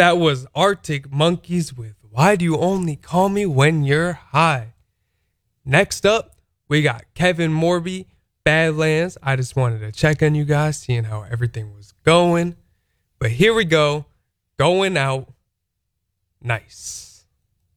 That was Arctic Monkeys with Why Do You Only Call Me When You're High? Next up, we got Kevin Morby, Badlands. I just wanted to check on you guys, seeing how everything was going. But here we go. Going Out. Nice.